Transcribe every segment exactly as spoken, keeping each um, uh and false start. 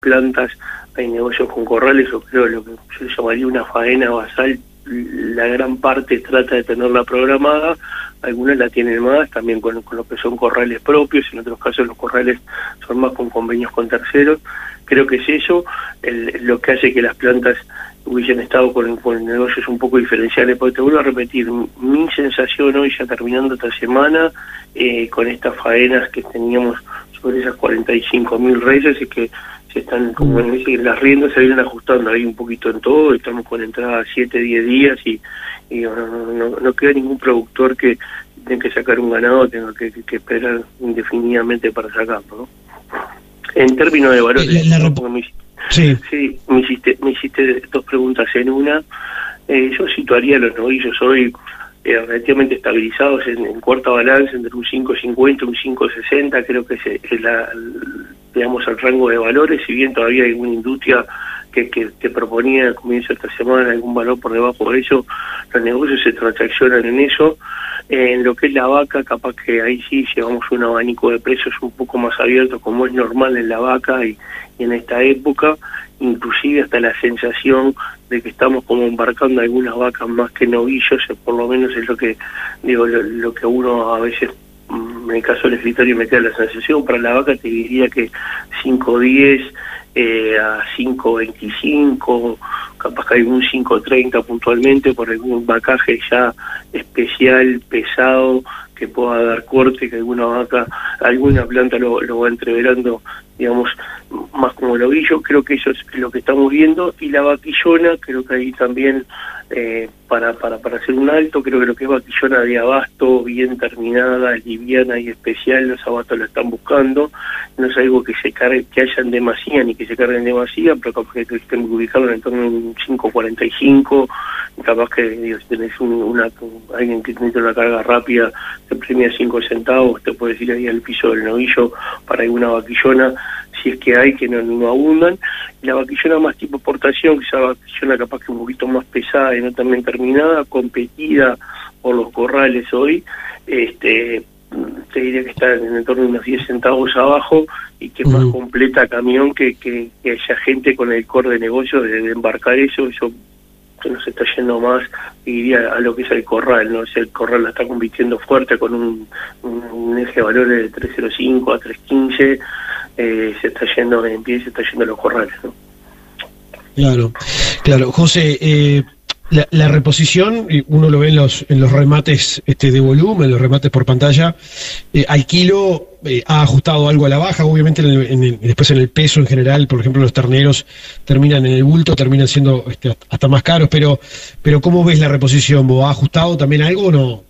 plantas, hay negocios con corrales, yo creo lo que yo llamaría una faena basal, la gran parte trata de tenerla programada, algunas la tienen más, también con, con lo que son corrales propios, en otros casos los corrales son más con convenios con terceros. Creo que es eso el, lo que hace que las plantas hubiesen estado con, con negocios un poco diferenciales, porque te vuelvo a repetir, mi sensación hoy, ya terminando esta semana, eh, con estas faenas que teníamos sobre esas cuarenta y cinco mil reyes, es que se están, como me dicen, las riendas se vienen ajustando ahí un poquito en todo, estamos con entrada a siete, diez días y, y no, no, no, no queda ningún productor que tenga que sacar un ganado, tenga que, que, que esperar indefinidamente para sacarlo, ¿no? En términos de valores, la, la ¿no? me, sí, sí me, hiciste, me hiciste dos preguntas en una. Eh, yo situaría los novillos hoy eh, relativamente estabilizados en, en cuarta balanza entre un cinco cincuenta y un cinco sesenta, creo que es, es la, digamos, el rango de valores, si bien todavía hay alguna industria que, que, que proponía al comienzo de esta semana algún valor por debajo de eso, los negocios se transaccionan en eso. En lo que es la vaca, capaz que ahí sí llevamos un abanico de precios un poco más abierto, como es normal en la vaca y, y en esta época, inclusive hasta la sensación de que estamos como embarcando algunas vacas más que novillos, por lo menos es lo que digo, lo, lo que uno a veces, en el caso del escritorio me queda la sensación. Para la vaca te diría que cinco diez eh, a cinco veinticinco, capaz que hay un cinco treinta puntualmente por algún vacaje ya especial, pesado, que pueda dar corte, que alguna vaca, alguna planta lo, lo va entreverando, digamos, más como el ovillo. Creo que eso es lo que estamos viendo. Y la vaquillona, creo que ahí también, eh, para, para, para hacer un alto, creo que lo que es vaquillona de abasto, bien terminada, liviana y especial, los abastos la están buscando. No es algo que se cargue, que hayan demasía ni que se carguen demasía, pero capaz que estén ubicados en torno a un cinco cuarenta y cinco, capaz que, digo, si tenés un, una, alguien que necesita una carga rápida, te premia cinco centavos, te puedes ir ahí al piso del novillo para alguna vaquillona, si es que hay, que no, no abundan. Y la vaquillona más tipo portación, que esa vaquillona capaz que un poquito más pesada y no tan bien terminada, competida por los corrales hoy, este te diría que está en el torno de unos diez centavos abajo y que es uh-huh. más completa camión que, que, que haya gente con el core de negocio de, de embarcar eso. Eso que nos está yendo más, diría, a lo que es el corral, ¿no? O sea, el corral la está compitiendo fuerte con un, un, un eje de valores de tres cero cinco a tres quince, eh, se está yendo en pie, se está yendo a los corrales, ¿no? Claro, claro. José, eh, la, la reposición, uno lo ve en los en los remates este de volumen, los remates por pantalla, eh, al kilo eh, ha ajustado algo a la baja, obviamente en el, en el, después en el peso en general, por ejemplo los terneros terminan en el bulto, terminan siendo este, hasta más caros, pero pero ¿cómo ves la reposición? ¿Vos ha ajustado también algo o no?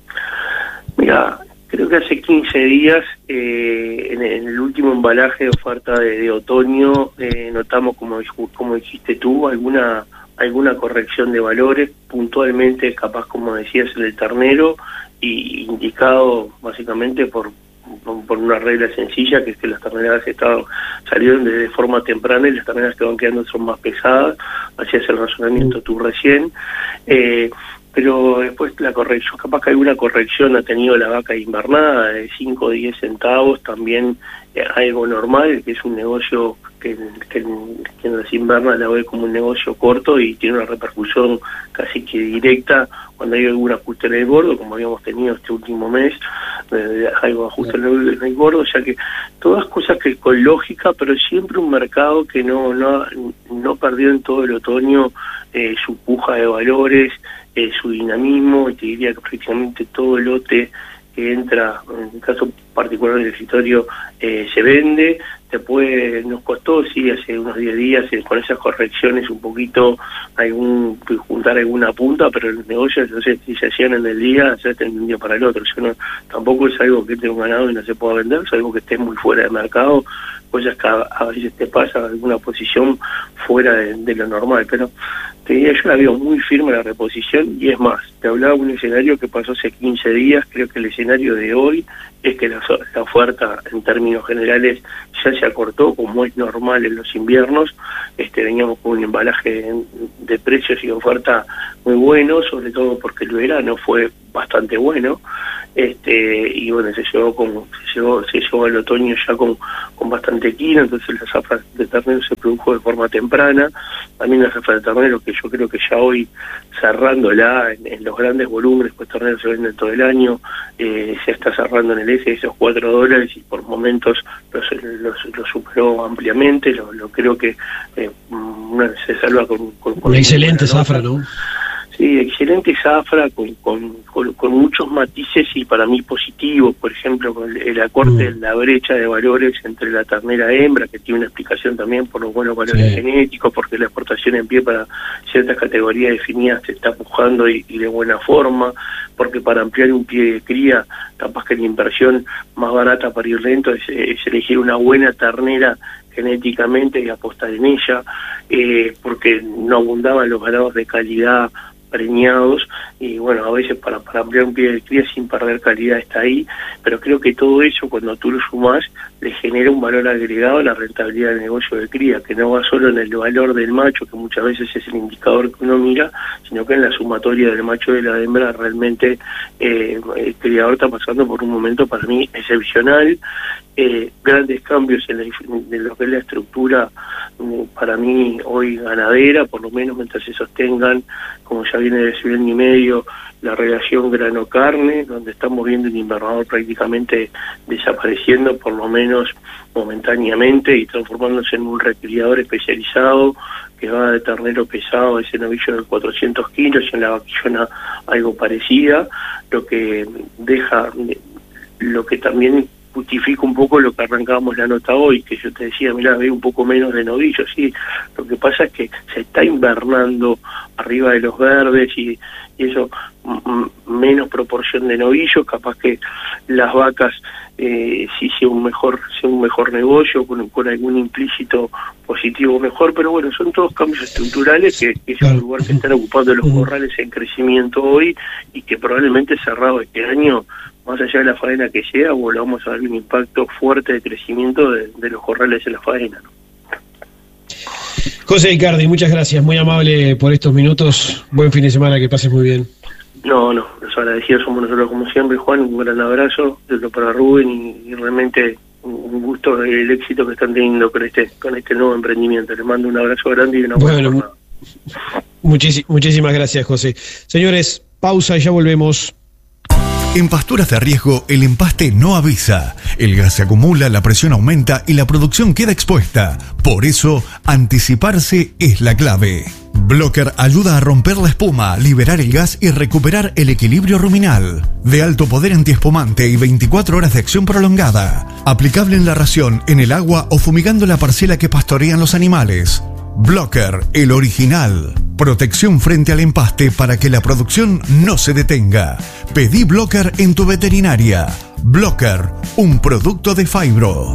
Mira, creo que hace quince días, eh, en, en el último embalaje de oferta de, de otoño, eh, notamos, como, como dijiste tú, alguna alguna corrección de valores, puntualmente, capaz como decías, en el ternero, y indicado básicamente por, por una regla sencilla, que es que las terneras estaban, salieron de forma temprana y las terneras que van quedando son más pesadas. Hacías el razonamiento tú recién, eh, pero después la corrección, capaz que alguna corrección ha tenido la vaca invernada de cinco o diez centavos, también eh, algo normal, que es un negocio que, que, que en las invernas la ve como un negocio corto y tiene una repercusión casi que directa cuando hay algún ajuste en el gordo, como habíamos tenido este último mes, eh, algo ajuste en el, en el gordo, o sea que todas cosas que con lógica, pero siempre un mercado que no, no, no perdió en todo el otoño eh, su puja de valores, Eh, su dinamismo, y te diría que prácticamente todo el lote que entra, en el caso particular del escritorio, eh, se vende. Después nos costó, sí, hace unos diez días, eh, con esas correcciones un poquito, algún juntar alguna punta, pero los negocios, entonces, si se hacían en el día, se hacen de un día para el otro. Yo no, tampoco es algo que tenga un ganado y no se pueda vender, es algo que esté muy fuera de mercado, cosas que a, a veces te pasa alguna posición fuera de, de lo normal, pero te diría, yo la veo muy firme la reposición, y es más, te hablaba de un escenario que pasó hace quince días, creo que el escenario de hoy es que la, la oferta en términos generales ya se acortó, como es normal en los inviernos. Este, veníamos con un embalaje de, de precios y oferta muy bueno, sobre todo porque el verano fue bastante bueno, este y bueno, se llegó con se llegó, se llegó al otoño ya con, con bastante quino, entonces la zafra de ternero se produjo de forma temprana. También la zafra de ternero, que yo creo que ya hoy, cerrándola en, en los grandes volúmenes, pues ternero se vende todo el año, eh, se está cerrando en el eje de esos cuatro dólares y por momentos los, los, los superó ampliamente. Lo, lo creo que eh, una, se salva con, con, con una excelente zafra, ¿no? Sí, excelente zafra, con, con, con, con muchos matices y para mí positivos, por ejemplo, con el, el acorte, mm. la brecha de valores entre la ternera hembra, que tiene una explicación también por los buenos valores sí. genéticos, porque la exportación en pie para ciertas categorías definidas se está pujando y, y de buena forma, porque para ampliar un pie de cría, capaz que la inversión más barata para ir lento es, es elegir una buena ternera genéticamente y apostar en ella, eh, porque no abundaban los ganados de calidad preñados, y bueno, a veces para, para ampliar un pie de cría sin perder calidad está ahí, pero creo que todo eso, cuando tú lo sumás, le genera un valor agregado a la rentabilidad del negocio de cría, que no va solo en el valor del macho, que muchas veces es el indicador que uno mira, sino que en la sumatoria del macho y de la hembra realmente eh, el criador está pasando por un momento para mí excepcional. Eh, grandes cambios en, la, en lo que es la estructura para mí hoy ganadera, por lo menos mientras se sostengan, como ya viene de su año y medio, la relación grano-carne, donde estamos viendo un invernador prácticamente desapareciendo, por lo menos momentáneamente, y transformándose en un recriador especializado que va de ternero pesado, ese novillo de cuatrocientos kilos, y en la vaquillona algo parecida, lo que deja, lo que también justifica un poco lo que arrancábamos la nota hoy, que yo te decía, mirá, veo un poco menos de novillos, sí, lo que pasa es que se está invernando arriba de los verdes y, y eso, m menos proporción de novillos, capaz que las vacas eh, sí sea un mejor sea un mejor negocio, con, con algún implícito positivo mejor, pero bueno, son todos cambios estructurales que, que es un lugar que están ocupando los corrales en crecimiento hoy y que probablemente cerrado este año, más allá de la faena que sea, volvamos a ver un impacto fuerte de crecimiento de, de los corrales en la faena, ¿no? José Icardi, muchas gracias, muy amable por estos minutos, buen fin de semana, que pases muy bien. No, no, los agradecidos somos nosotros como siempre, Juan, un gran abrazo, desde para Rubén y, y realmente un gusto el éxito que están teniendo con este con este nuevo emprendimiento. Les mando un abrazo grande y una buena bueno, jornada. Muchis, muchísimas gracias, José. Señores, pausa y ya volvemos. En pasturas de riesgo, el empaste no avisa. El gas se acumula, la presión aumenta y la producción queda expuesta. Por eso, anticiparse es la clave. Blocker ayuda a romper la espuma, liberar el gas y recuperar el equilibrio ruminal. De alto poder antiespumante y veinticuatro horas de acción prolongada. Aplicable en la ración, en el agua o fumigando la parcela que pastorean los animales. Blocker, el original. Protección frente al empaste para que la producción no se detenga. Pedí Blocker en tu veterinaria. Blocker, un producto de Fibro.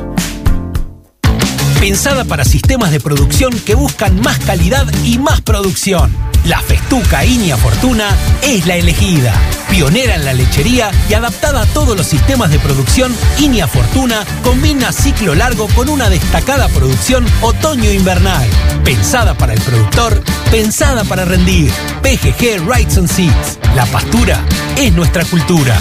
Pensada para sistemas de producción que buscan más calidad y más producción. La Festuca Inia Fortuna es la elegida. Pionera en la lechería y adaptada a todos los sistemas de producción, Inia Fortuna combina ciclo largo con una destacada producción otoño-invernal. Pensada para el productor, pensada para rendir. P G G Rights and Seeds. La pastura es nuestra cultura.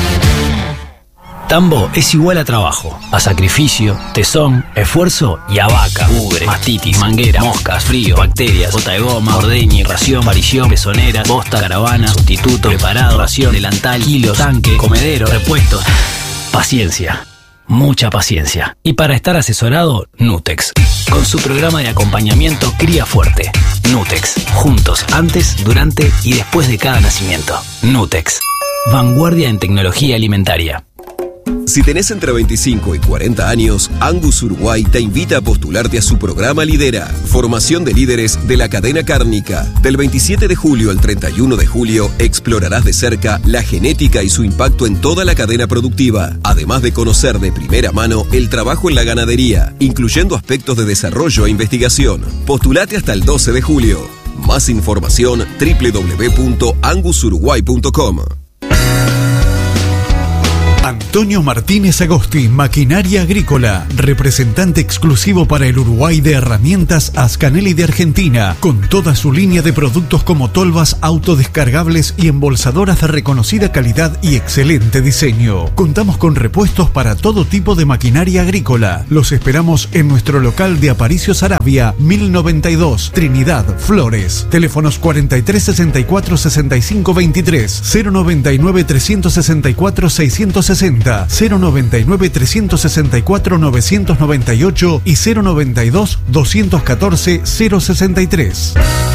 Tambo es igual a trabajo, a sacrificio, tesón, esfuerzo y a vaca, ubre, mastitis, manguera, moscas, frío, bacterias, bota de goma, ordeña, ración, parición, pezoneras, bosta, caravana, sustituto, preparado, ración, delantal, kilos, tanque, comedero, repuestos. Paciencia, mucha paciencia. Y para estar asesorado, Nutex, con su programa de acompañamiento Cría Fuerte. Nutex, juntos, antes, durante y después de cada nacimiento. Nutex, vanguardia en tecnología alimentaria. Si tenés entre veinticinco y cuarenta años, Angus Uruguay te invita a postularte a su programa Lidera, formación de líderes de la cadena cárnica. Del veintisiete de julio al treinta y uno de julio, explorarás de cerca la genética y su impacto en toda la cadena productiva, además de conocer de primera mano el trabajo en la ganadería, incluyendo aspectos de desarrollo e investigación. Postulate hasta el doce de julio. Más información, doble u doble u doble u punto angus uruguay punto com. Antonio Martínez Agosti, Maquinaria Agrícola, representante exclusivo para el Uruguay de herramientas Ascanelli de Argentina, con toda su línea de productos como tolvas autodescargables y embolsadoras de reconocida calidad y excelente diseño. Contamos con repuestos para todo tipo de maquinaria agrícola. Los esperamos en nuestro local de Aparicio Saravia, mil noventa y dos, Trinidad, Flores. Teléfonos cuarenta y tres sesenta y cuatro sesenta y cinco veintitrés, cero noventa y nueve trescientos sesenta y cuatro seiscientos sesenta, cero noventa y nueve trescientos sesenta y cuatro novecientos noventa y ocho y cero noventa y dos doscientos catorce cero sesenta y tres.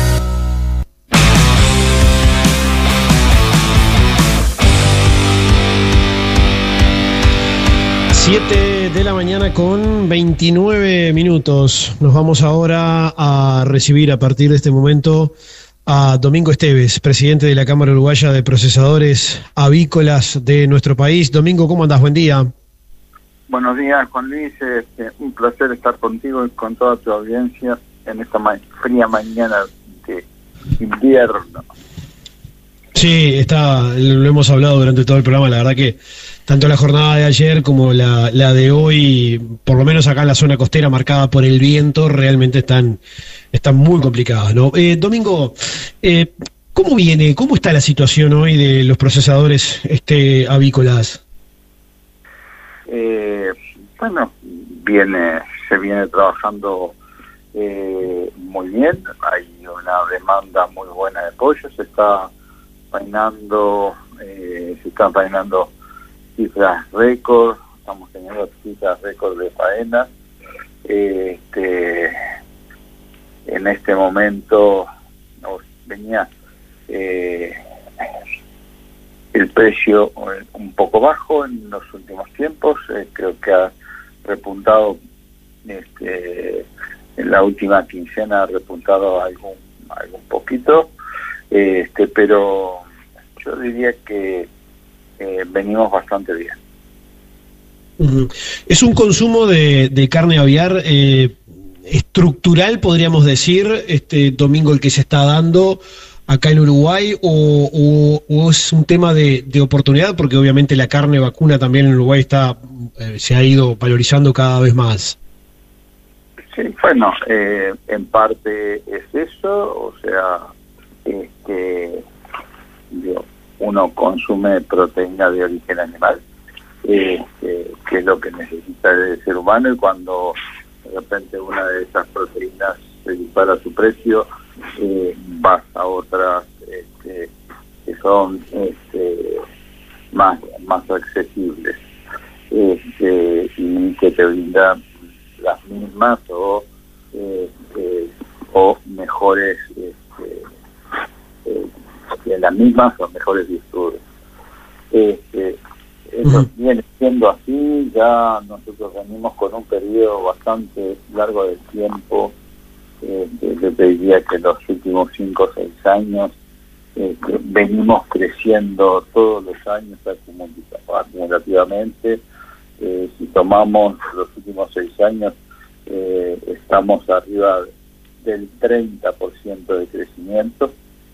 siete de la mañana con veintinueve minutos. Nos vamos ahora a recibir a partir de este momento a Domingo Esteves, presidente de la Cámara Uruguaya de Procesadores Avícolas de nuestro país. Domingo, ¿cómo andás? Buen día. Buenos días, Juan Luis. Este, un placer estar contigo y con toda tu audiencia en esta ma- fría mañana de invierno. Sí, está, lo hemos hablado durante todo el programa. La verdad que tanto la jornada de ayer como la, la de hoy, por lo menos acá en la zona costera marcada por el viento, realmente están, están muy complicadas, ¿no? Eh, Domingo, eh, ¿cómo viene, cómo está la situación hoy de los procesadores este, avícolas? Eh, bueno, viene, se viene trabajando eh, muy bien. Hay una demanda muy buena de pollo. Se está faenando, eh, se están faenando cifras récord, estamos teniendo cifras récord de faena. Eh, este, en este momento no, venía eh, el precio un poco bajo en los últimos tiempos, eh, creo que ha repuntado, este, en la última quincena ha repuntado algún, algún poquito, este, pero yo diría que Eh, venimos bastante bien. Uh-huh. Es un consumo de, de carne aviar eh, estructural, podríamos decir, este Domingo, el que se está dando acá en Uruguay, o, o, o es un tema de, de oportunidad, porque obviamente la carne vacuna también en Uruguay está eh, se ha ido valorizando cada vez más. Sí, bueno, eh, en parte es eso, o sea, este, digo, uno consume proteína de origen animal, eh, eh, que es lo que necesita el ser humano, y cuando de repente una de esas proteínas se dispara su precio, eh, vas a otras este, que son este, más, más accesibles, este, y que te brindan las mismas o, este, o mejores este, eh, de las mismas o mejores virtudes. Este, eso uh-huh. viene siendo así, ya nosotros venimos con un periodo bastante largo de tiempo, eh, yo te diría que los últimos cinco o seis años eh, venimos creciendo todos los años acumulativamente. Eh, si tomamos los últimos seis años, eh, estamos arriba del treinta por ciento de crecimiento.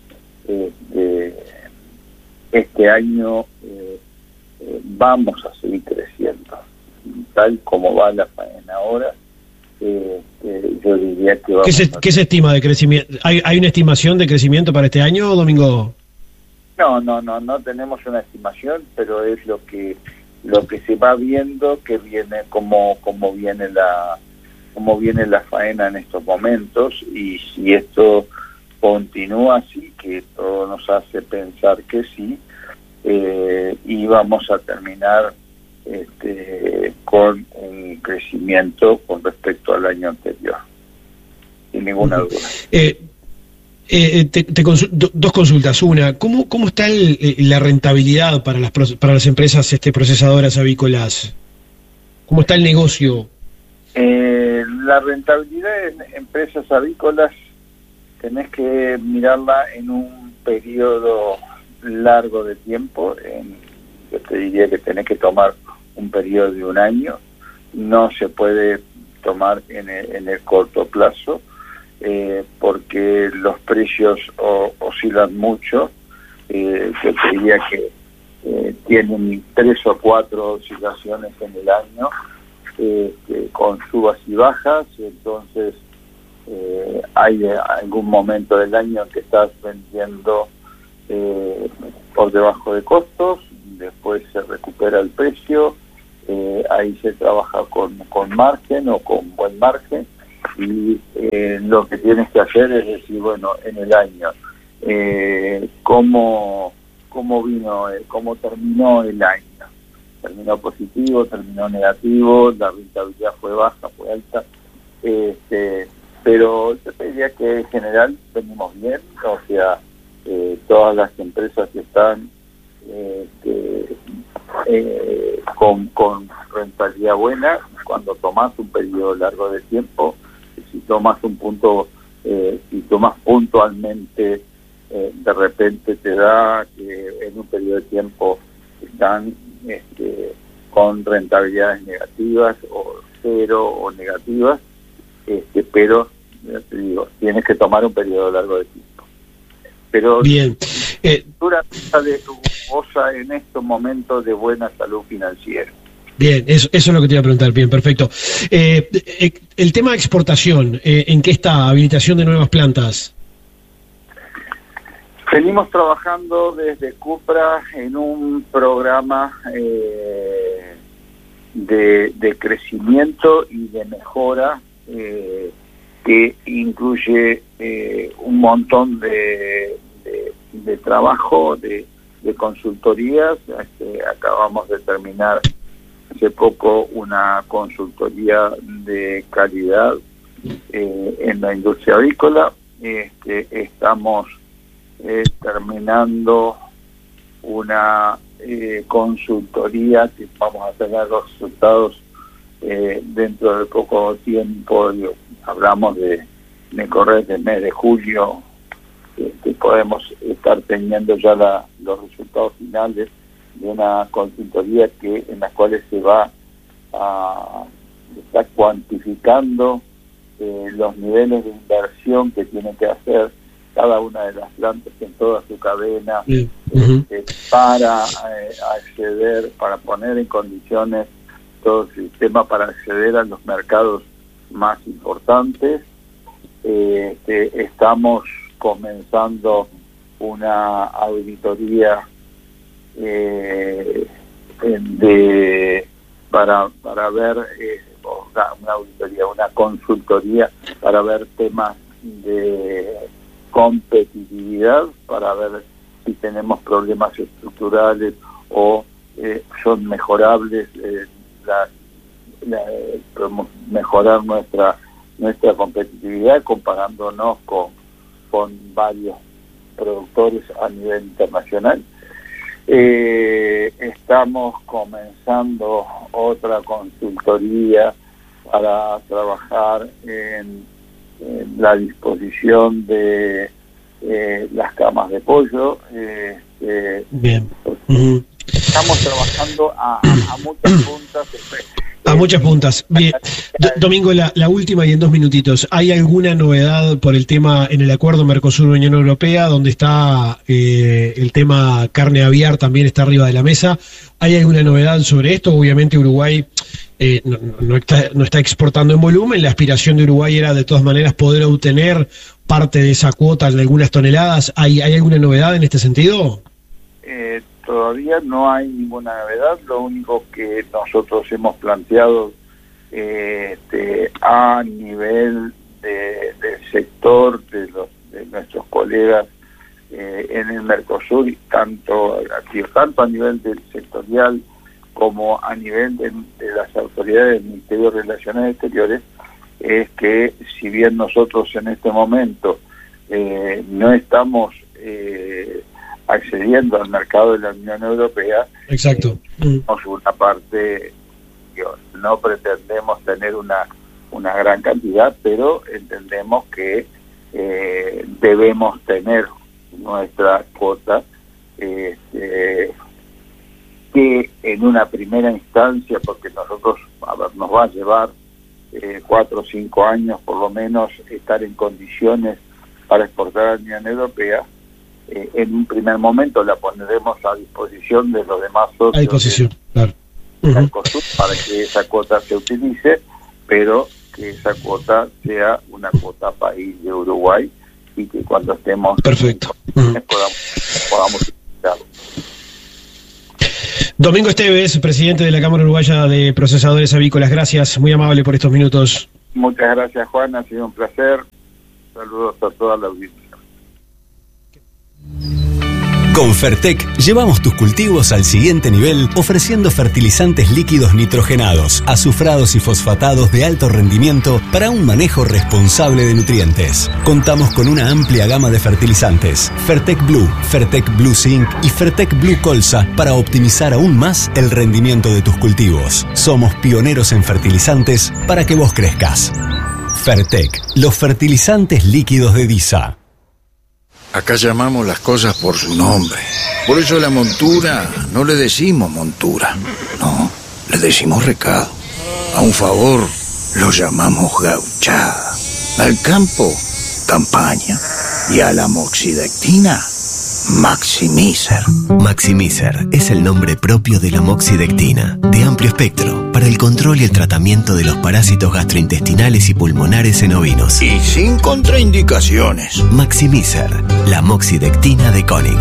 Este, este año eh, eh, vamos a seguir creciendo tal como va la faena ahora. Eh, eh, yo diría que vamos. ¿Qué se, a... ¿Qué se estima de crecimiento? ¿Hay, ¿Hay una estimación de crecimiento para este año, Domingo? No, no, no, no tenemos una estimación, pero es lo que lo que se va viendo, que viene como como viene la como viene la faena en estos momentos, y si esto continúa así, que todo nos hace pensar que sí, eh, y vamos a terminar este, con un crecimiento con respecto al año anterior, sin ninguna uh-huh. duda. Eh, eh, te, te consul- do, dos consultas. Una, ¿cómo cómo está el, la rentabilidad para las para las empresas este, procesadoras avícolas? ¿Cómo está el negocio? Eh, la rentabilidad en empresas avícolas tenés que mirarla en un periodo largo de tiempo. En, yo te diría que tenés que tomar un periodo de un año. No se puede tomar en el, en el corto plazo, eh, porque los precios o, oscilan mucho. Eh, yo te diría que eh, tienen tres o cuatro oscilaciones en el año, eh, que, con subas y bajas. Entonces eh, hay algún momento del año en que estás vendiendo eh, por debajo de costos, después se recupera el precio, eh, ahí se trabaja con, con margen o con buen margen, y eh, lo que tienes que hacer es decir, bueno, en el año, eh, ¿cómo, cómo vino, eh, cómo terminó el año? Terminó positivo, terminó negativo, la rentabilidad fue baja, fue alta, este, pero yo te diría que en general venimos bien, o sea, eh, todas las empresas que están eh, que, eh, con, con rentabilidad buena, cuando tomas un periodo largo de tiempo, si tomas un punto, eh, si tomas puntualmente, eh, de repente te da que en un periodo de tiempo están este, con rentabilidades negativas o cero o negativas, este, pero ya te digo, tienes que tomar un periodo largo de tiempo. Pero bien, eh, de goza en estos momentos de buena salud financiera. Bien, eso, eso es lo que te iba a preguntar. Bien, perfecto. Eh, eh, el tema de exportación, eh, ¿en qué está? Habilitación de nuevas plantas. Venimos trabajando desde Cupra en un programa eh, de, de crecimiento y de mejora eh, que incluye eh, un montón de, de, de trabajo, de, de consultorías. Este, acabamos de terminar hace poco una consultoría de calidad eh, en la industria avícola. Este, estamos eh, terminando una eh, consultoría que vamos a tener los resultados eh, dentro de poco tiempo. Hablamos de, de correr del mes de julio, este, podemos estar teniendo ya la, los resultados finales de una consultoría que en las cuales se va a está cuantificando eh, los niveles de inversión que tiene que hacer cada una de las plantas en toda su cadena, sí. uh-huh. eh, para eh, acceder, para poner en condiciones todo el sistema para acceder a los mercados más importantes. Eh, este, estamos comenzando una auditoría eh, de para para ver eh, una auditoría, una consultoría para ver temas de competitividad, para ver si tenemos problemas estructurales o eh, son mejorables, eh, la, la, podemos mejorar nuestra nuestra competitividad comparándonos con con varios productores a nivel internacional. Eh, estamos comenzando otra consultoría para trabajar en, en la disposición de eh, las camas de pollo. Eh, eh, Bien. Uh-huh. Estamos trabajando a, a, a muchas puntas. A muchas puntas. Bien. Do, Domingo, la, la última y en dos minutitos. ¿Hay alguna novedad por el tema en el acuerdo Mercosur-Unión Europea, donde está eh, el tema carne aviar también está arriba de la mesa? ¿Hay alguna novedad sobre esto? Obviamente Uruguay eh, no, no, está, no está exportando en volumen. La aspiración de Uruguay era de todas maneras poder obtener parte de esa cuota de algunas toneladas. ¿Hay, hay alguna novedad en este sentido? Eh, todavía no hay ninguna novedad. Lo único que nosotros hemos planteado eh, este, a nivel de, del sector de, los, de nuestros colegas eh, en el Mercosur, tanto aquí, tanto a nivel del sectorial como a nivel de, de las autoridades del Ministerio de Relaciones Exteriores, es que si bien nosotros en este momento eh, no estamos eh, accediendo al mercado de la Unión Europea, exacto, eh, tenemos una parte, digo, no pretendemos tener una una gran cantidad, pero entendemos que eh, debemos tener nuestra cuota, eh, eh, que en una primera instancia, porque nosotros, a ver, nos va a llevar eh, cuatro o cinco años por lo menos estar en condiciones para exportar a la Unión Europea, eh, en un primer momento la pondremos a disposición de los demás socios. A disposición, claro. Uh-huh. Para que esa cuota se utilice, pero que esa cuota sea una cuota país de Uruguay y que cuando estemos perfecto uh-huh. podamos, podamos utilizarlo. Domingo Esteves, presidente de la Cámara Uruguaya de Procesadores Avícolas, gracias, muy amable por estos minutos. Muchas gracias, Juan, ha sido un placer. Saludos a toda la audiencia. Con Fertec llevamos tus cultivos al siguiente nivel ofreciendo fertilizantes líquidos nitrogenados, azufrados y fosfatados de alto rendimiento para un manejo responsable de nutrientes. Contamos con una amplia gama de fertilizantes, Fertec Blue, Fertec Blue Zinc y Fertec Blue Colza para optimizar aún más el rendimiento de tus cultivos. Somos pioneros en fertilizantes para que vos crezcas. Fertec, los fertilizantes líquidos de DISA. Acá llamamos las cosas por su nombre. Por eso la montura no le decimos montura. No, le decimos recado. A un favor lo llamamos gauchada. Al campo, campaña. Y a la moxidectina, Maximizer. Maximizer es el nombre propio de la moxidectina, de amplio espectro, para el control y el tratamiento de los parásitos gastrointestinales y pulmonares en ovinos. Y sin contraindicaciones. Maximizer, la moxidectina de Koenig.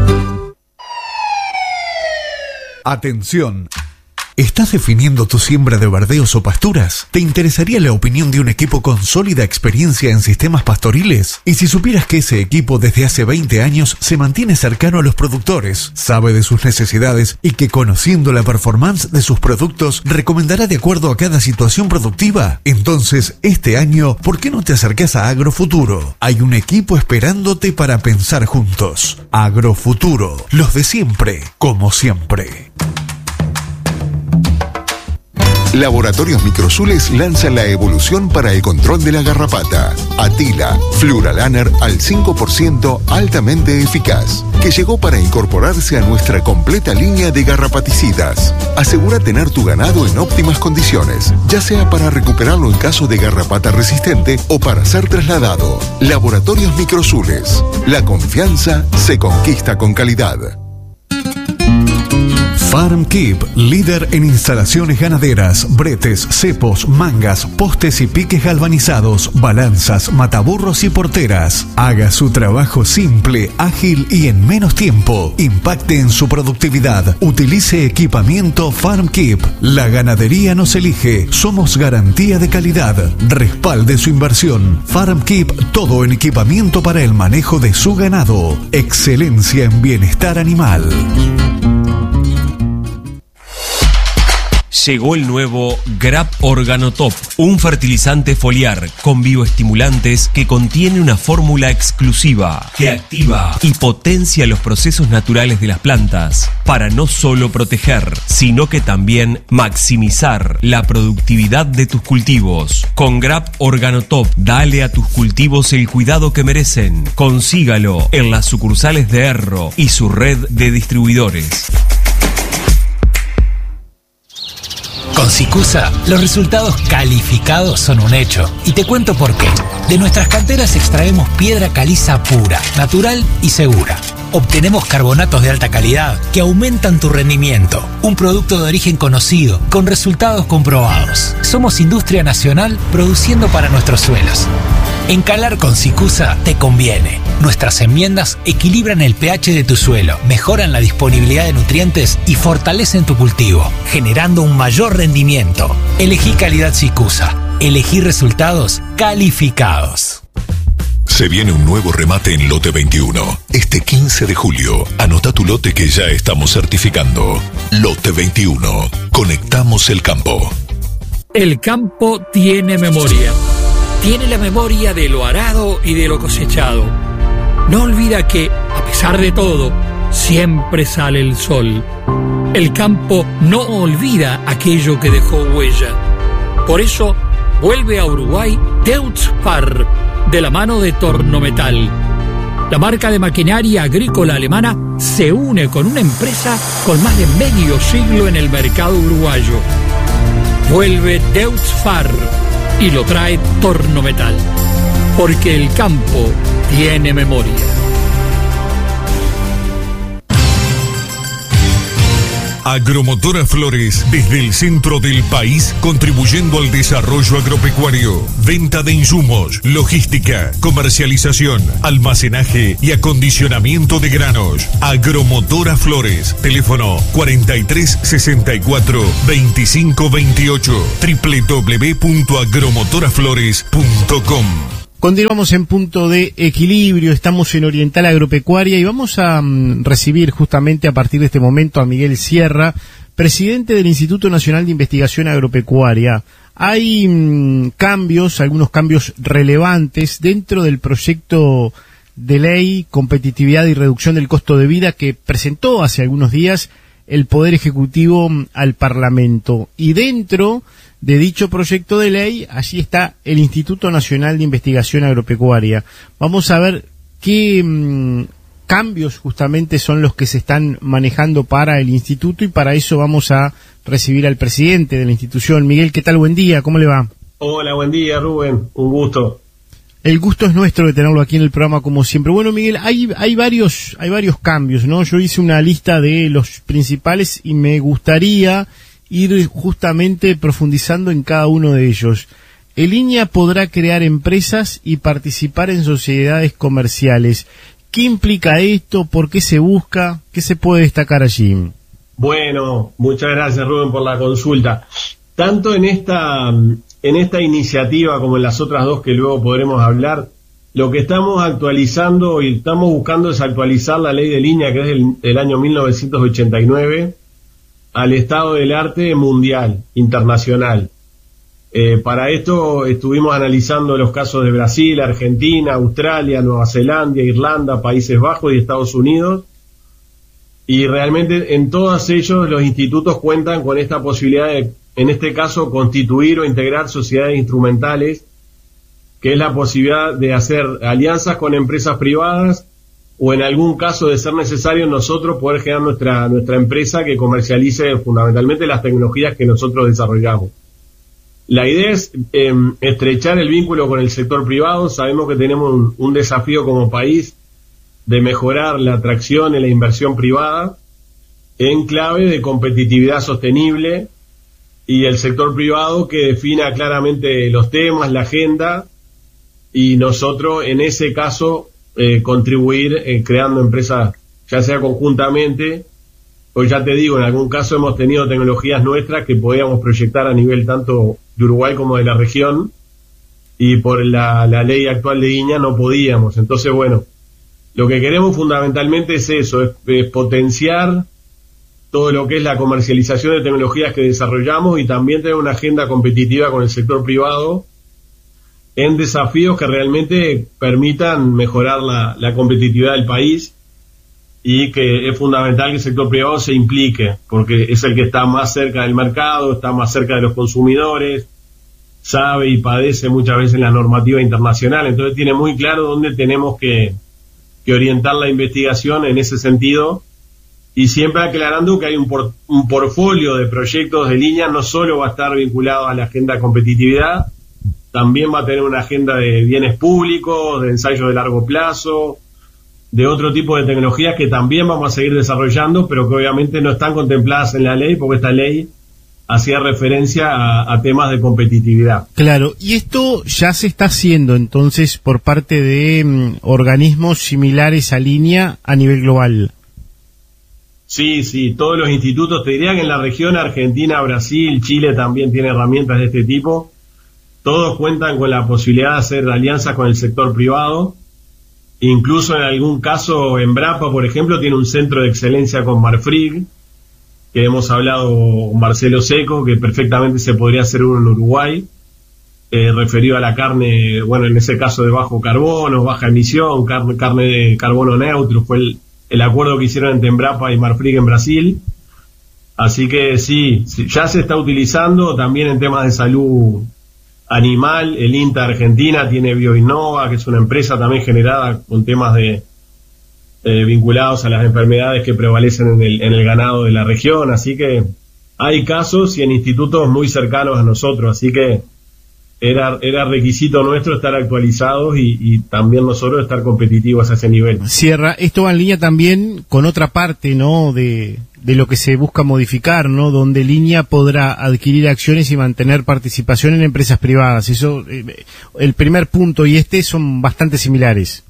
Atención. ¿Estás definiendo tu siembra de verdeos o pasturas? ¿Te interesaría la opinión de un equipo con sólida experiencia en sistemas pastoriles? Y si supieras que ese equipo desde hace veinte años se mantiene cercano a los productores, sabe de sus necesidades y que conociendo la performance de sus productos recomendará de acuerdo a cada situación productiva? Entonces, este año, ¿por qué no te acercás a Agrofuturo? Hay un equipo esperándote para pensar juntos. Agrofuturo, los de siempre, como siempre. Laboratorios Microsules lanza la evolución para el control de la garrapata. Atila, Fluralaner al cinco por ciento altamente eficaz, que llegó para incorporarse a nuestra completa línea de garrapaticidas. Asegura tener tu ganado en óptimas condiciones, ya sea para recuperarlo en caso de garrapata resistente o para ser trasladado. Laboratorios Microsules. La confianza se conquista con calidad. FarmKeep, líder en instalaciones ganaderas, bretes, cepos, mangas, postes y piques galvanizados, balanzas, mataburros y porteras. Haga su trabajo simple, ágil y en menos tiempo. Impacte en su productividad. Utilice equipamiento FarmKeep. La ganadería nos elige. Somos garantía de calidad. Respalde su inversión. FarmKeep, todo en equipamiento para el manejo de su ganado. Excelencia en bienestar animal. Llegó el nuevo Grap Organotop, un fertilizante foliar con bioestimulantes que contiene una fórmula exclusiva que activa y potencia los procesos naturales de las plantas para no solo proteger, sino que también maximizar la productividad de tus cultivos. Con Grap Organotop, dale a tus cultivos el cuidado que merecen. Consígalo en las sucursales de Erro y su red de distribuidores. Con Sicusa, los resultados calificados son un hecho. Y te cuento por qué. De nuestras canteras extraemos piedra caliza pura, natural y segura. Obtenemos carbonatos de alta calidad que aumentan tu rendimiento. Un producto de origen conocido, con resultados comprobados. Somos industria nacional produciendo para nuestros suelos. Encalar con Sicusa te conviene. Nuestras enmiendas equilibran el pH de tu suelo, mejoran la disponibilidad de nutrientes y fortalecen tu cultivo, generando un mayor rendimiento. Elegí calidad Sicusa. Elegí resultados calificados. Se viene un nuevo remate en Lote veintiuno. Este quince de julio, anota tu lote que ya estamos certificando. Lote veintiuno. Conectamos el campo. El campo tiene memoria. Tiene la memoria de lo arado y de lo cosechado. No olvida que, a pesar de todo, siempre sale el sol. El campo no olvida aquello que dejó huella. Por eso, vuelve a Uruguay Deutz-Fahr, de la mano de Tornometal. La marca de maquinaria agrícola alemana se une con una empresa con más de medio siglo en el mercado uruguayo. Vuelve Deutz-Fahr y lo trae Tornometal, porque el campo tiene memoria. Agromotora Flores, desde el centro del país, contribuyendo al desarrollo agropecuario. Venta de insumos, logística, comercialización, almacenaje y acondicionamiento de granos. Agromotora Flores, teléfono cuarenta y tres sesenta y cuatro veinticinco veintiocho, doble u doble u doble u punto agromotora flores punto com. Continuamos en Punto de Equilibrio, estamos en Oriental Agropecuaria y vamos a um, recibir justamente a partir de este momento a Miguel Sierra, presidente del Instituto Nacional de Investigación Agropecuaria. Hay um, cambios, algunos cambios relevantes dentro del proyecto de ley Competitividad y Reducción del Costo de Vida que presentó hace algunos días el Poder Ejecutivo um, al Parlamento. Y dentro de dicho proyecto de ley, allí está el Instituto Nacional de Investigación Agropecuaria. Vamos a ver qué mmm, cambios justamente son los que se están manejando para el instituto y para eso vamos a recibir al presidente de la institución. Miguel, ¿qué tal? Buen día, ¿cómo le va? Hola, buen día, Rubén, un gusto. El gusto es nuestro de tenerlo aquí en el programa como siempre. Bueno, Miguel, hay, hay varios, hay varios cambios, ¿no? Yo hice una lista de los principales y me gustaría ir justamente profundizando en cada uno de ellos. El I N A podrá crear empresas y participar en sociedades comerciales. ¿Qué implica esto? ¿Por qué se busca? ¿Qué se puede destacar allí? Bueno, muchas gracias, Rubén, por la consulta. Tanto en esta, en esta iniciativa como en las otras dos que luego podremos hablar, lo que estamos actualizando y estamos buscando es actualizar la ley del I N A, que es del, del año mil novecientos ochenta y nueve, al estado del arte mundial, internacional. Eh, para esto estuvimos analizando los casos de Brasil, Argentina, Australia, Nueva Zelanda, Irlanda, Países Bajos y Estados Unidos, y realmente en todos ellos los institutos cuentan con esta posibilidad de, en este caso, constituir o integrar sociedades instrumentales, que es la posibilidad de hacer alianzas con empresas privadas o en algún caso de ser necesario nosotros poder generar nuestra nuestra empresa que comercialice fundamentalmente las tecnologías que nosotros desarrollamos. La idea es eh, estrechar el vínculo con el sector privado. Sabemos que tenemos un, un desafío como país de mejorar la atracción y la inversión privada en clave de competitividad sostenible y el sector privado que defina claramente los temas, la agenda, y nosotros en ese caso Eh, contribuir eh, creando empresas, ya sea conjuntamente, pues ya te digo, en algún caso hemos tenido tecnologías nuestras que podíamos proyectar a nivel tanto de Uruguay como de la región, y por la, la ley actual de I N A no podíamos. Entonces, bueno, lo que queremos fundamentalmente es eso, es, es potenciar todo lo que es la comercialización de tecnologías que desarrollamos y también tener una agenda competitiva con el sector privado en desafíos que realmente permitan mejorar la, la competitividad del país, y que es fundamental que el sector privado se implique, porque es el que está más cerca del mercado, está más cerca de los consumidores, sabe y padece muchas veces la normativa internacional, entonces tiene muy claro dónde tenemos que, que orientar la investigación en ese sentido, y siempre aclarando que hay un, por, un portfolio de proyectos de línea, no solo va a estar vinculado a la agenda de competitividad, también va a tener una agenda de bienes públicos, de ensayos de largo plazo, de otro tipo de tecnologías que también vamos a seguir desarrollando, pero que obviamente no están contempladas en la ley, porque esta ley hacía referencia a, a temas de competitividad. Claro, y esto ya se está haciendo entonces por parte de um, organismos similares a I N A a nivel global. Sí, sí, todos los institutos, te diría que en la región Argentina, Brasil, Chile también tiene herramientas de este tipo. Todos cuentan con la posibilidad de hacer alianzas con el sector privado. Incluso en algún caso, Embrapa, por ejemplo, tiene un centro de excelencia con Marfrig, que hemos hablado con Marcelo Seco, que perfectamente se podría hacer uno en Uruguay, eh, referido a la carne, bueno, en ese caso de bajo carbono, baja emisión, carne, carne de carbono neutro, fue el, el acuerdo que hicieron entre Embrapa y Marfrig en Brasil. Así que sí, sí, ya se está utilizando también en temas de salud animal. El INTA Argentina tiene BioInnova, que es una empresa también generada con temas de eh, vinculados a las enfermedades que prevalecen en el, en el ganado de la región, así que hay casos y en institutos muy cercanos a nosotros, así que era era requisito nuestro estar actualizados y, y también nosotros estar competitivos a ese nivel. Sierra, esto va en línea también con otra parte, ¿no?, de de lo que se busca modificar, ¿no? Donde Línea podrá adquirir acciones y mantener participación en empresas privadas. Eso, eh, el primer punto y este son bastante similares.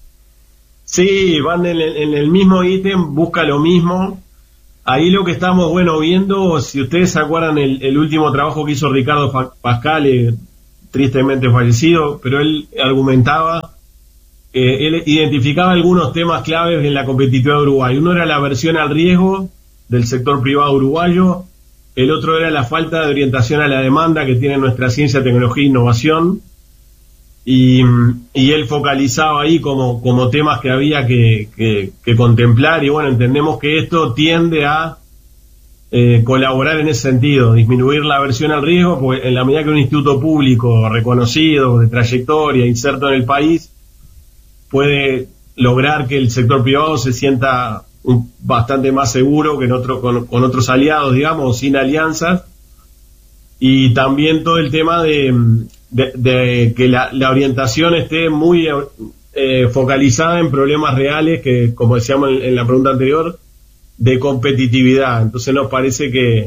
Sí, van en el, en el mismo ítem, busca lo mismo. Ahí lo que estamos, bueno, viendo, si ustedes se acuerdan el, el último trabajo que hizo Ricardo Pascal, eh, tristemente fallecido, pero él argumentaba, eh, él identificaba algunos temas claves en la competitividad de Uruguay. Uno era la aversión al riesgo del sector privado uruguayo, el otro era la falta de orientación a la demanda que tiene nuestra ciencia, tecnología e innovación, y, y él focalizaba ahí como, como temas que había que, que, que contemplar, y bueno, entendemos que esto tiende a Eh, colaborar en ese sentido, disminuir la aversión al riesgo, porque en la medida que un instituto público reconocido, de trayectoria, inserto en el país, puede lograr que el sector privado se sienta un, bastante más seguro que en otro, con, con otros aliados, digamos, sin alianzas, y también todo el tema de, de, de que la, la orientación esté muy eh, focalizada en problemas reales, que, como decíamos en, en la pregunta anterior, de competitividad. Entonces nos parece que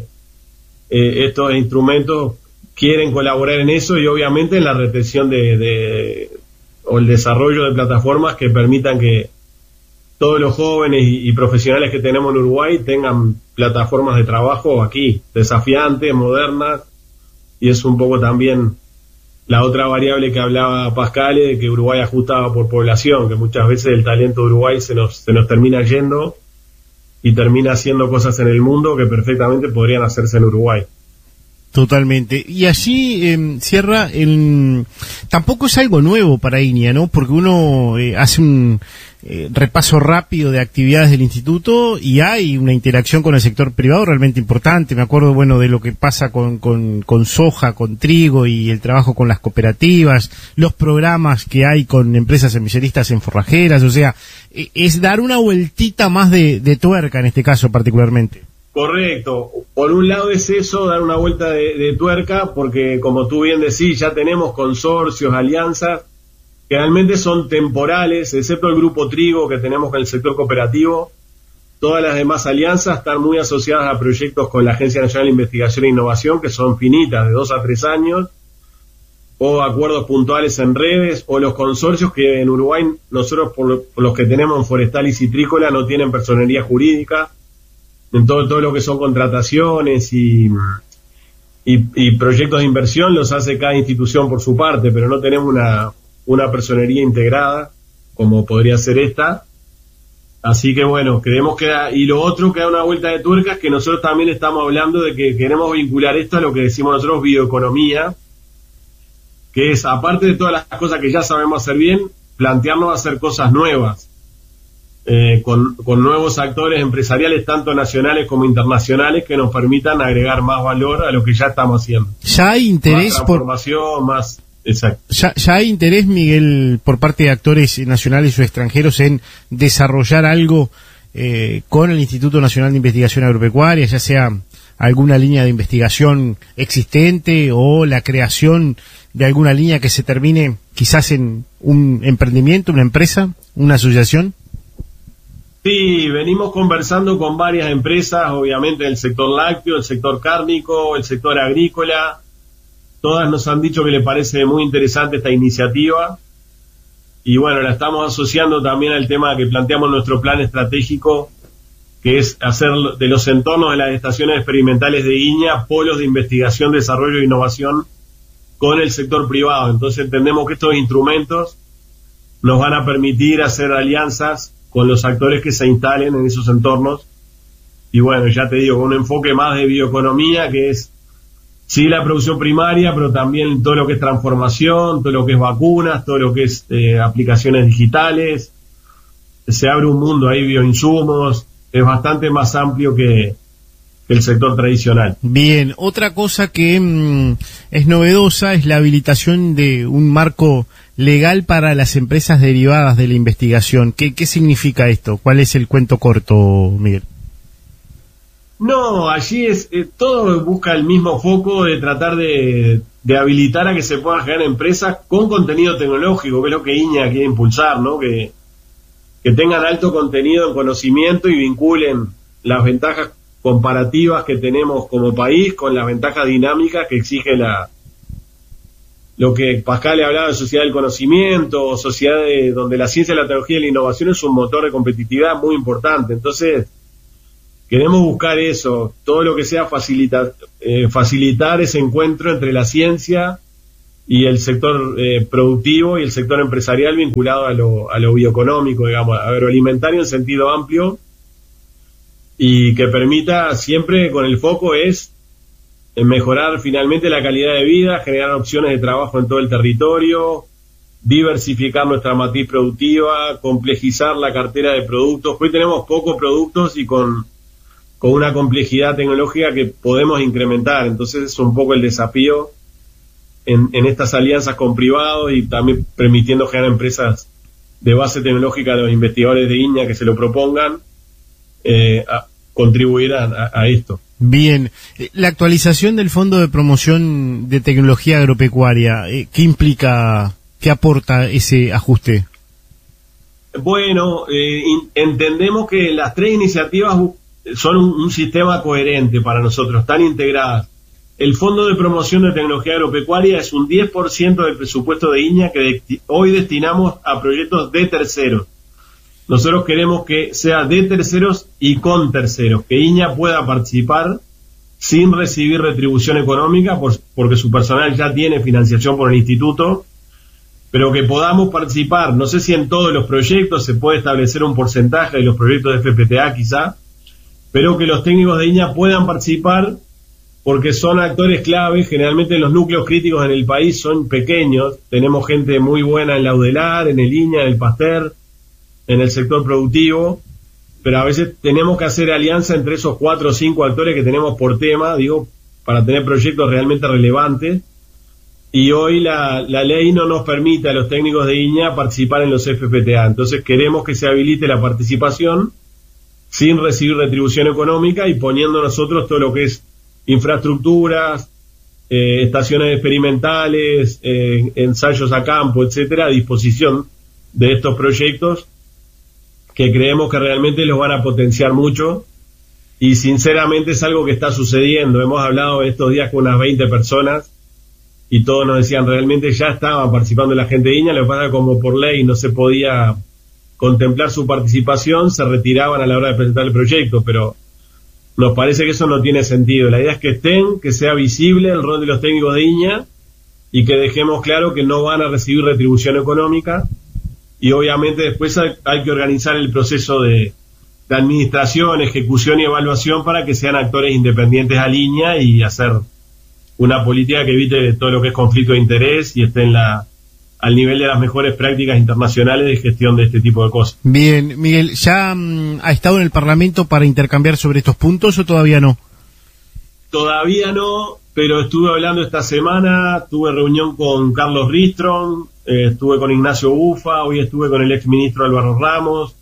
eh, estos instrumentos quieren colaborar en eso y obviamente en la retención de, de o el desarrollo de plataformas que permitan que todos los jóvenes y, y profesionales que tenemos en Uruguay tengan plataformas de trabajo aquí, desafiantes, modernas, y es un poco también la otra variable que hablaba Pascal, de que Uruguay ajustaba por población, que muchas veces el talento de Uruguay se nos, se nos termina yendo y termina haciendo cosas en el mundo que perfectamente podrían hacerse en Uruguay. Totalmente. Y allí eh, cierra, el, tampoco es algo nuevo para Iña, ¿no? Porque uno eh, hace un eh, repaso rápido de actividades del instituto y hay una interacción con el sector privado realmente importante. Me acuerdo, bueno, de lo que pasa con, con, con soja, con trigo y el trabajo con las cooperativas, los programas que hay con empresas semilleristas en forrajeras, o sea, eh, es dar una vueltita más de, de tuerca en este caso particularmente. Correcto. Por un lado es eso, dar una vuelta de, de tuerca, porque como tú bien decís, ya tenemos consorcios, alianzas, que realmente son temporales, excepto el grupo Trigo que tenemos con el sector cooperativo. Todas las demás alianzas están muy asociadas a proyectos con la Agencia Nacional de Investigación e Innovación, que son finitas, de dos a tres años, o acuerdos puntuales en redes, o los consorcios que en Uruguay, nosotros por, lo, por los que tenemos en forestal y citrícola, no tienen personería jurídica. En todo, todo lo que son contrataciones y, y, y proyectos de inversión los hace cada institución por su parte, pero no tenemos una, una personería integrada como podría ser esta. Así que bueno, creemos que da, y lo otro que da una vuelta de tuerca es que nosotros también estamos hablando de que queremos vincular esto a lo que decimos nosotros bioeconomía, que es, aparte de todas las cosas que ya sabemos hacer bien, plantearnos hacer cosas nuevas. Eh, con, con nuevos actores empresariales, tanto nacionales como internacionales, que nos permitan agregar más valor a lo que ya estamos haciendo. Ya hay interés más transformación, por más exacto. Ya, ya hay interés, Miguel, por parte de actores nacionales o extranjeros en desarrollar algo eh, con el Instituto Nacional de Investigación Agropecuaria, ya sea alguna línea de investigación existente o la creación de alguna línea que se termine quizás en un emprendimiento, una empresa, una asociación. Sí, venimos conversando con varias empresas, obviamente del sector lácteo, el sector cárnico, el sector agrícola. Todas nos han dicho que les parece muy interesante esta iniciativa. Y bueno, la estamos asociando también al tema que planteamos en nuestro plan estratégico, que es hacer de los entornos de las estaciones experimentales de Iña polos de investigación, desarrollo e innovación con el sector privado. Entonces entendemos que estos instrumentos nos van a permitir hacer alianzas con los actores que se instalen en esos entornos. Y bueno, ya te digo, con un enfoque más de bioeconomía, que es sí la producción primaria, pero también todo lo que es transformación, todo lo que es vacunas, todo lo que es eh, aplicaciones digitales. Se abre un mundo ahí, bioinsumos, es bastante más amplio que, que el sector tradicional. Bien, otra cosa que mmm, es novedosa es la habilitación de un marco legal para las empresas derivadas de la investigación. ¿Qué, qué significa esto? ¿Cuál es el cuento corto, Miguel? No, allí es eh, todo busca el mismo foco de tratar de, de habilitar a que se puedan generar empresas con contenido tecnológico, que es lo que Iña quiere impulsar, ¿no? Que, que tengan alto contenido en conocimiento y vinculen las ventajas comparativas que tenemos como país con las ventajas dinámicas que exige la lo que Pascal le hablaba de sociedad del conocimiento, sociedad de, donde la ciencia, la tecnología y la innovación es un motor de competitividad muy importante. Entonces, queremos buscar eso, todo lo que sea facilitar, eh, facilitar ese encuentro entre la ciencia y el sector eh, productivo y el sector empresarial vinculado a lo, a lo bioeconómico, digamos, agroalimentario en sentido amplio, y que permita siempre, con el foco es en mejorar finalmente la calidad de vida, generar opciones de trabajo en todo el territorio, diversificar nuestra matriz productiva, complejizar la cartera de productos. Hoy tenemos pocos productos y con, con una complejidad tecnológica que podemos incrementar, entonces es un poco el desafío en, en estas alianzas con privados y también permitiendo generar empresas de base tecnológica a los investigadores de I N A que se lo propongan, eh, a contribuir a, a, a esto. Bien, la actualización del Fondo de Promoción de Tecnología Agropecuaria, ¿qué implica, qué aporta ese ajuste? Bueno, eh, in, entendemos que las tres iniciativas son un, un sistema coherente para nosotros, están integradas. El Fondo de Promoción de Tecnología Agropecuaria es un diez por ciento del presupuesto de I N A que de, hoy destinamos a proyectos de terceros. Nosotros queremos que sea de terceros y con terceros, que I N A pueda participar sin recibir retribución económica por, porque su personal ya tiene financiación por el instituto, pero que podamos participar, no sé si en todos los proyectos, se puede establecer un porcentaje de los proyectos de F P T A quizá, pero que los técnicos de I N A puedan participar porque son actores clave. Generalmente los núcleos críticos en el país son pequeños, tenemos gente muy buena en la UDELAR, en el I N A, en el Pasteur, en el sector productivo, pero a veces tenemos que hacer alianza entre esos cuatro o cinco actores que tenemos por tema, digo, para tener proyectos realmente relevantes, y hoy la, la ley no nos permite a los técnicos de I N A participar en los F P T A, entonces queremos que se habilite la participación sin recibir retribución económica y poniendo nosotros todo lo que es infraestructuras, eh, estaciones experimentales, eh, ensayos a campo, etcétera, a disposición de estos proyectos que creemos que realmente los van a potenciar mucho, y sinceramente es algo que está sucediendo. Hemos hablado estos días con unas veinte personas y todos nos decían realmente ya estaban participando la gente de I N A, lo que pasa es que como por ley no se podía contemplar su participación, se retiraban a la hora de presentar el proyecto, pero nos parece que eso no tiene sentido. La idea es que estén, que sea visible el rol de los técnicos de I N A y que dejemos claro que no van a recibir retribución económica. Y obviamente después hay, hay que organizar el proceso de, de administración, ejecución y evaluación para que sean actores independientes a línea y hacer una política que evite todo lo que es conflicto de interés y esté en la, al nivel de las mejores prácticas internacionales de gestión de este tipo de cosas. Bien, Miguel, ¿ya um, ha estado en el Parlamento para intercambiar sobre estos puntos o todavía no? Todavía no, pero estuve hablando esta semana, tuve reunión con Carlos Ristron, eh, estuve con Ignacio Bufa, hoy estuve con el exministro Álvaro Ramos,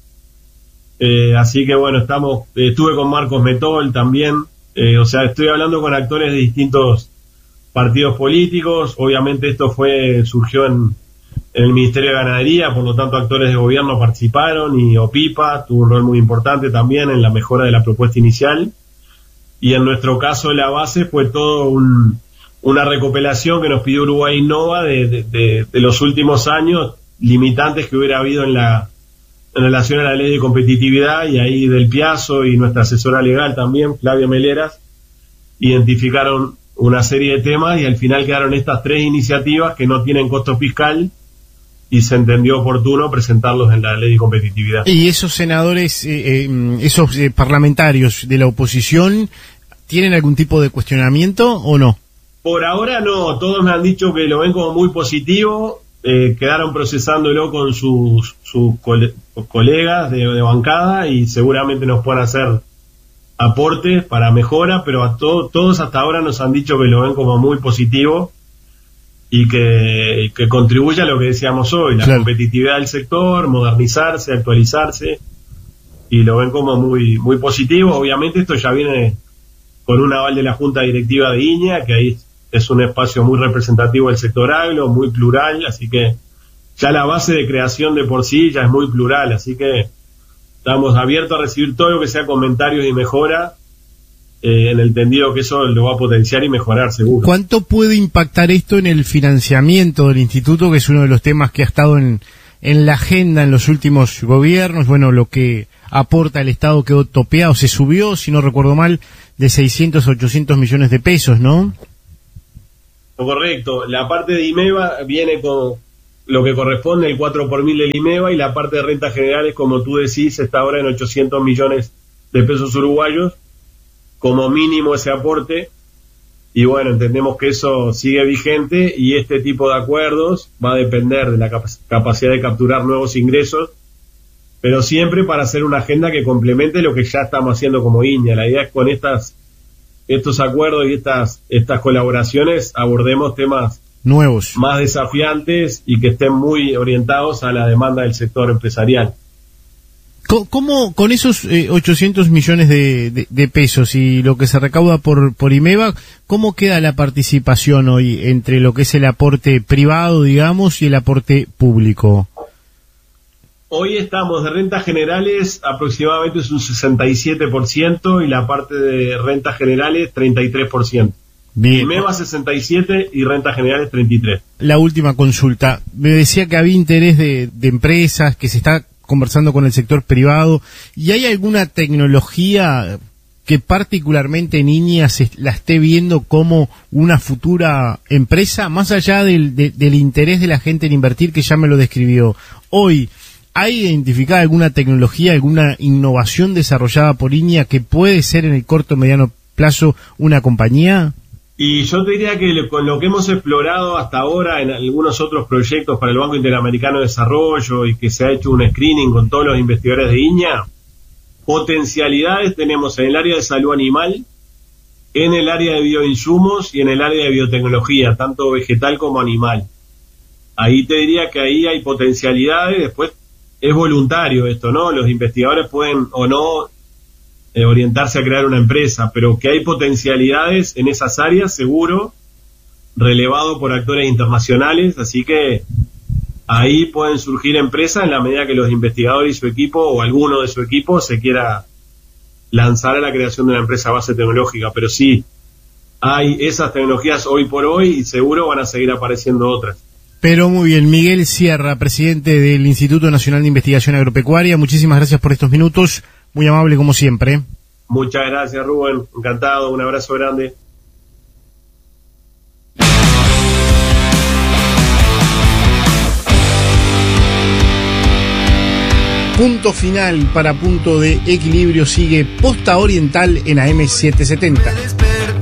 eh, así que bueno, estamos, eh, estuve con Marcos Metol también, eh, o sea, estoy hablando con actores de distintos partidos políticos. Obviamente esto fue surgió en, en el Ministerio de Ganadería, por lo tanto actores de gobierno participaron y OPIPA tuvo un rol muy importante también en la mejora de la propuesta inicial. Y en nuestro caso la base fue todo un, una recopilación que nos pidió Uruguay Innova de, de, de, de los últimos años, limitantes que hubiera habido en la en relación a la ley de competitividad, y ahí Del Piazzo y nuestra asesora legal también, Flavia Meleras, identificaron una serie de temas y al final quedaron estas tres iniciativas que no tienen costo fiscal y se entendió oportuno presentarlos en la ley de competitividad. ¿Y esos senadores, eh, eh, esos eh, parlamentarios de la oposición, tienen algún tipo de cuestionamiento o no? Por ahora no, todos me han dicho que lo ven como muy positivo, eh, quedaron procesándolo con sus, sus cole, colegas de, de bancada y seguramente nos puedan hacer aportes para mejora, pero a to, todos hasta ahora nos han dicho que lo ven como muy positivo y que, que contribuye a lo que decíamos hoy, la claro. competitividad del sector, modernizarse, actualizarse, y lo ven como muy muy positivo. Obviamente esto ya viene con un aval de la Junta Directiva de I N A, que ahí es un espacio muy representativo del sector agro, muy plural, así que ya la base de creación de por sí ya es muy plural, así que estamos abiertos a recibir todo lo que sea comentarios y mejora, eh, en el entendido que eso lo va a potenciar y mejorar seguro. ¿Cuánto puede impactar esto en el financiamiento del instituto, que es uno de los temas que ha estado en, en la agenda en los últimos gobiernos? Bueno, lo que aporta el Estado quedó topeado, se subió, si no recuerdo mal, de seiscientos a ochocientos millones de pesos, ¿no? Correcto, la parte de IMEVA viene con lo que corresponde, el cuatro por mil del IMEVA, y la parte de rentas generales, como tú decís, está ahora en ochocientos millones de pesos uruguayos, como mínimo ese aporte, y bueno, entendemos que eso sigue vigente, y este tipo de acuerdos va a depender de la cap- capacidad de capturar nuevos ingresos, pero siempre para hacer una agenda que complemente lo que ya estamos haciendo como I N A. La idea es con estas estos acuerdos y estas estas colaboraciones abordemos temas nuevos, más desafiantes y que estén muy orientados a la demanda del sector empresarial. ¿Cómo, con esos eh, ochocientos millones de, de, de pesos y lo que se recauda por, por IMEVA, cómo queda la participación hoy entre lo que es el aporte privado, digamos, y el aporte público? Hoy estamos de rentas generales, aproximadamente es un sesenta y siete por ciento, y la parte de rentas generales treinta y tres por ciento. Bien. IMEVA sesenta y siete y rentas generales treinta y tres. La última consulta. Me decía que había interés de, de empresas, que se está conversando con el sector privado, ¿y hay alguna tecnología que particularmente en I N A se la esté viendo como una futura empresa, más allá del, de, del interés de la gente en invertir, que ya me lo describió? Hoy, ¿hay identificada alguna tecnología, alguna innovación desarrollada por I N A que puede ser en el corto o mediano plazo una compañía? Y yo te diría que con lo que hemos explorado hasta ahora en algunos otros proyectos para el Banco Interamericano de Desarrollo, y que se ha hecho un screening con todos los investigadores de I N A, potencialidades tenemos en el área de salud animal, en el área de bioinsumos y en el área de biotecnología, tanto vegetal como animal. Ahí te diría que ahí hay potencialidades. Después es voluntario esto, ¿no? Los investigadores pueden o no eh, orientarse a crear una empresa, pero que hay potencialidades en esas áreas, seguro, relevado por actores internacionales, así que ahí pueden surgir empresas en la medida que los investigadores y su equipo, o alguno de su equipo, se quiera lanzar a la creación de una empresa base tecnológica. Pero sí, hay esas tecnologías hoy por hoy y seguro van a seguir apareciendo otras. Pero muy bien, Miguel Sierra, presidente del Instituto Nacional de Investigación Agropecuaria, muchísimas gracias por estos minutos, muy amable como siempre. Muchas gracias, Rubén, encantado, un abrazo grande. Punto final para Punto de Equilibrio. Sigue Posta Oriental en A M setecientos setenta.